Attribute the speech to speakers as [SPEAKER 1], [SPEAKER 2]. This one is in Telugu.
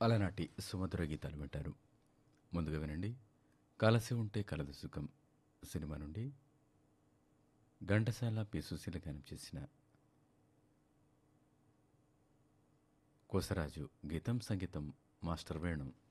[SPEAKER 1] అలనాటి సుమధుర గీతాలు వింటారు. ముందుగా వినండి 'కలసి ఉంటే కలదు సుఖం' సినిమా నుండి ఘంటసాల పి. సుశీల గానం చేసిన కోసరాజు గీతం సంగీతం మాస్టర్ వేణు.